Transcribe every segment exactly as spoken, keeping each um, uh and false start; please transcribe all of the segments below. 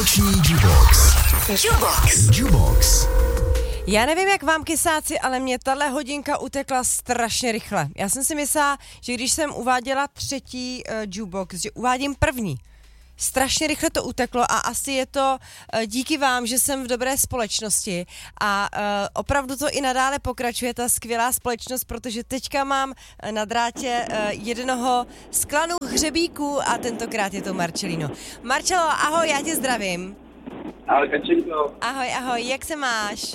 Noční Jukebox. Jukebox. Jukebox. Já nevím, jak vám, kysáci, ale mě tahle hodinka utekla strašně rychle. Já jsem si myslela, že když jsem uváděla třetí uh, jukebox, že uvádím první. Strašně rychle to uteklo a asi je to uh, díky vám, že jsem v dobré společnosti a uh, opravdu to i nadále pokračuje, ta skvělá společnost, protože teďka mám uh, na drátě uh, jednoho z klanu hřebíků a tentokrát je to Marcelino. Marcelo, ahoj, já tě zdravím. Ahoj, Kačenko. Ahoj, ahoj, jak se máš?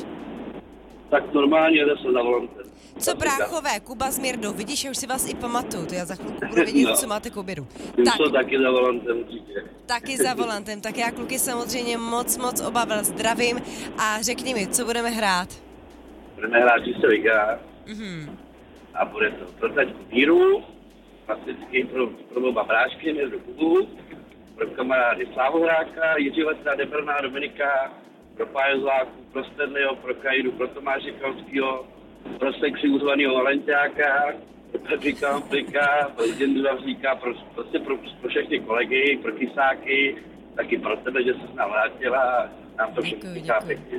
Tak normálně jde se za volantem. Co bráchové, Kuba s Mirdou, vidíš, já už si vás i pamatuju, to já za chvilku budu vědět, no. co máte k obědu. Ty Tak, jsou taky za volantem určitě. taky za volantem, tak já kluky samozřejmě moc, moc obavil, zdravím a řekni mi, co budeme hrát? Budeme hrát čistě liga Mhm. a bude to pro taťku Míru, klasický pro, pro oba brášky, Mirdu Kubu, pro kamarády Slavohráka, Jiří Letra, Debrná, Dominika, pro Pájezláku, pro Stanleyho, pro Kajdu, pro Tomáše Kalskýho, pro sexy uzvanýho Valenťáka, pro Patrika Hamplika, pro Jendu Zavříka, pro, prostě pro, pro všechny kolegy, pro kysáky, taky pro tebe, že se s nám vrátila, nám to všechno říká pěkně.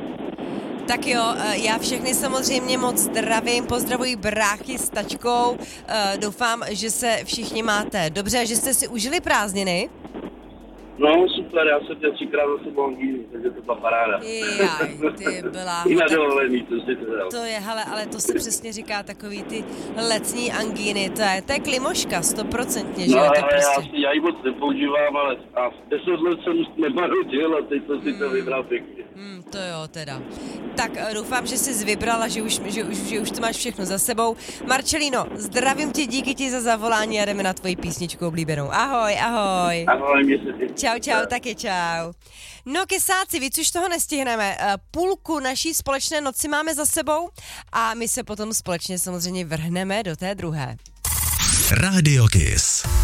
Tak jo, já všechny samozřejmě moc zdravím, pozdravuji bráchy s tačkou, doufám, že se všichni máte dobře, že jste si užili prázdniny. No super, já jsem měl třikrát za sebou angíny, takže to byla paráda. Jaj, ty byla... I na dovolený, to si to dal. To je, hele, ale to se přesně říká takový ty letní angíny, to je, to je klimoška, stoprocentně, že No jo, ale to prostě... já, si, já ji moc nepoužívám, ale a deset let jsem nenarodil a teď to si to vybral pěkně. Hmm, to jo, teda. Tak doufám, že jsi vybrala, že už, že, už, že už to máš všechno za sebou. Marcelino, zdravím tě, díky ti za zavolání a jdeme na tvoji písničku oblíbenou. Ahoj, ahoj. Ahoj, mě se ty. Čau, čau, taky čau. No, kysáci, víc už toho nestihneme. Půlku naší společné noci máme za sebou a my se potom společně samozřejmě vrhneme do té druhé. Radio Kiss.